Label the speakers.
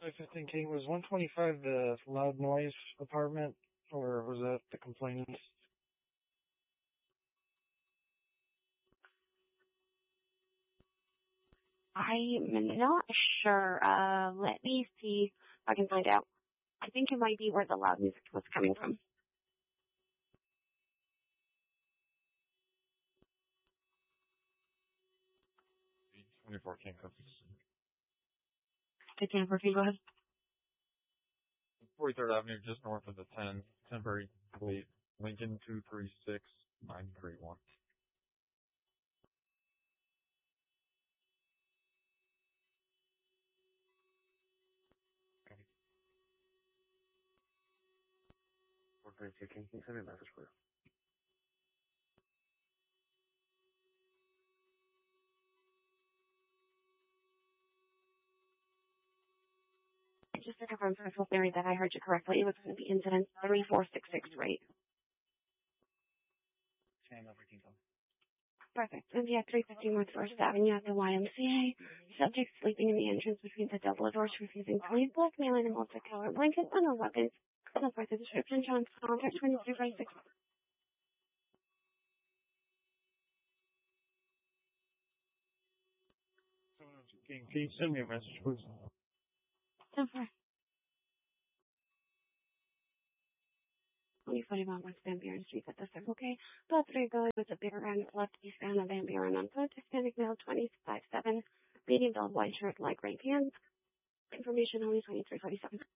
Speaker 1: 515 King, was 125 the loud noise apartment, or was that the complainants?
Speaker 2: I'm not sure. Let me see if I can find out. I think it might be where the loud music was coming from.
Speaker 1: The 24 King.
Speaker 2: Hey, Jennifer, can you go ahead?
Speaker 1: 43rd Avenue, just north of the 10, temporary complete, Lincoln 236931. Okay, can you send me a message for you?
Speaker 2: Just to confirm for Full Theory that I heard you correctly, it was going to be incident 3466, right?
Speaker 1: Same everything.
Speaker 2: Perfect. And at 350 North First Avenue at the YMCA. Subject sleeping in the entrance between the double doors, refusing to leave, blackmailing a multicolored blanket, and no weapons. No further description, John contact 2356.
Speaker 1: Can you send me a message, please?
Speaker 2: Jennifer. 2041 West Van Buren Street at the Circle K. Blood 3 going with a beer around left east end of Van Buren on foot. Hispanic male 257. Medium build white shirt, light gray pants. Information only 2347.